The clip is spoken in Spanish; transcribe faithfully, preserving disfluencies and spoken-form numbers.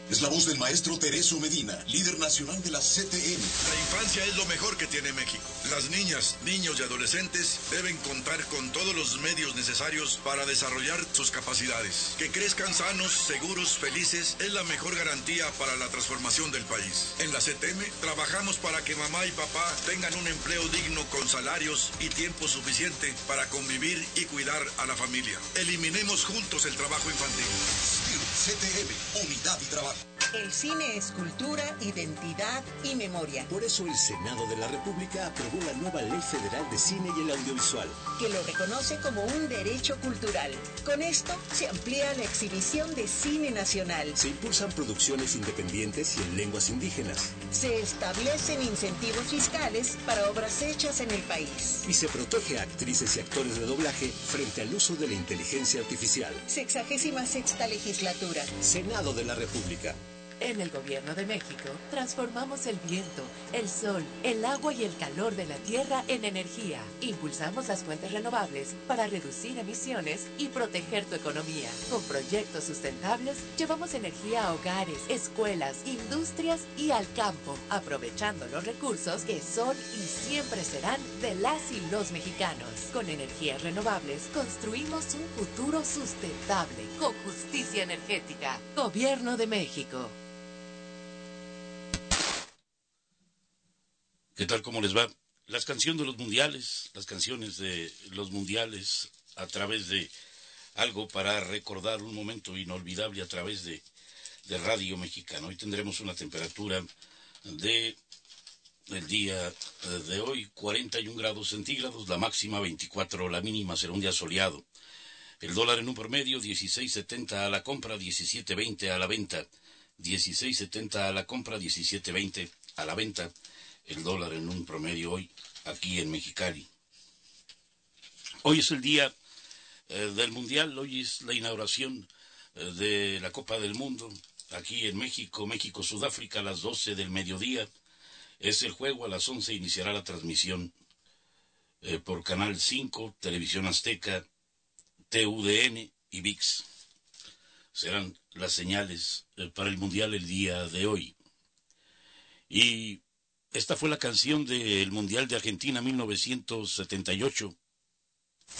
Es la voz del maestro Tereso Medina, líder nacional de la C T M. La infancia es lo mejor que tiene México. Las niñas, niños y adolescentes deben contar con todos los medios necesarios para desarrollar sus capacidades. Que crezcan sanos, seguros, felices es la mejor garantía para la transformación del país. En la C T M trabajamos para que mamá y papá tengan un empleo digno con salarios y tiempo suficiente para convivir y cuidar a la familia. Eliminemos juntos el trabajo infantil. C T M, unidad y trabajo. El cine es cultura, identidad y memoria. Por eso el Senado de la República aprobó la nueva Ley Federal de Cine y el Audiovisual, que lo reconoce como un derecho cultural. Con esto se amplía la exhibición de cine nacional. Se impulsan producciones independientes y en lenguas indígenas. Se establecen incentivos fiscales para obras hechas en el país. Y se protege a actrices y actores de doblaje frente al uso de la inteligencia artificial. Sexagésima sexta legislatura. Senado de la República. En el Gobierno de México, transformamos el viento, el sol, el agua y el calor de la tierra en energía. Impulsamos las fuentes renovables para reducir emisiones y proteger tu economía. Con proyectos sustentables, llevamos energía a hogares, escuelas, industrias y al campo, aprovechando los recursos que son y siempre serán de las y los mexicanos. Con energías renovables, construimos un futuro sustentable, con justicia energética. Gobierno de México. ¿Qué tal? ¿Cómo les va? Las canciones de los mundiales, las canciones de los mundiales a través de algo para recordar un momento inolvidable a través de, de Radio Mexicano. Hoy tendremos una temperatura de el día de hoy, cuarenta y un grados centígrados, la máxima veinticuatro, la mínima será un día soleado. El dólar en un promedio, dieciséis setenta a la compra, diecisiete veinte a la venta. dieciséis setenta a la compra, diecisiete veinte a la venta. El dólar en un promedio hoy, aquí en Mexicali. Hoy es el día eh, del Mundial, hoy es la inauguración eh, de la Copa del Mundo, aquí en México, México-Sudáfrica a las doce del mediodía. Es el juego, a las once iniciará la transmisión eh, por Canal cinco, Televisión Azteca, T U D N y V I X. Serán las señales eh, para el Mundial el día de hoy. Y esta fue la canción del Mundial de Argentina mil novecientos setenta y ocho.